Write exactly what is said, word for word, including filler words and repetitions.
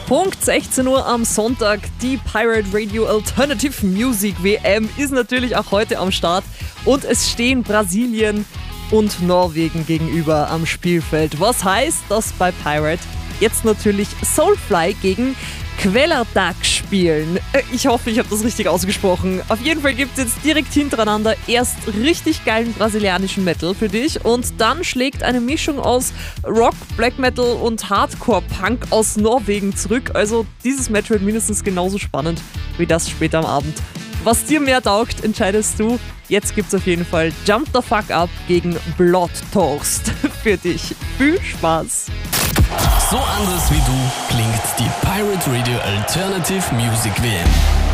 Punkt sechzehn Uhr am Sonntag. Die Pirate Radio Alternative Music W M ist natürlich auch heute am Start. Und es stehen Brasilien und Norwegen gegenüber am Spielfeld. Was heißt, dass bei Pirate jetzt natürlich Soulfly gegen Quellerdag spielen. Ich hoffe, ich habe das richtig ausgesprochen. Auf jeden Fall gibt es jetzt direkt hintereinander erst richtig geilen brasilianischen Metal für dich und dann schlägt eine Mischung aus Rock, Black Metal und Hardcore-Punk aus Norwegen zurück. Also dieses Match wird mindestens genauso spannend wie das später am Abend. Was dir mehr taugt, entscheidest du. Jetzt gibt's auf jeden Fall Jump the Fuck Up gegen Blood Toast für dich. Viel Spaß! So anders wie du klingt die Pirate Radio Alternative Music W M.